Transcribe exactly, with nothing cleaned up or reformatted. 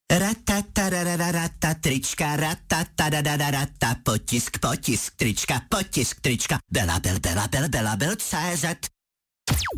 Ratatarararata, trička, ratatadadadata, potisk, potisk, trička, potisk, trička, Bela, Bel, Bela, Bel, Bela, Bel, C Z.